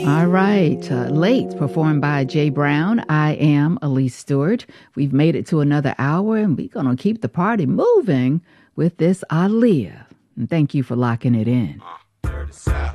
All right. Late, performed by Jay Brown. I am Elise Stewart. We've made it to another hour, and we're going to keep the party moving with this Aaliyah. And thank you for locking it in. Dirty South.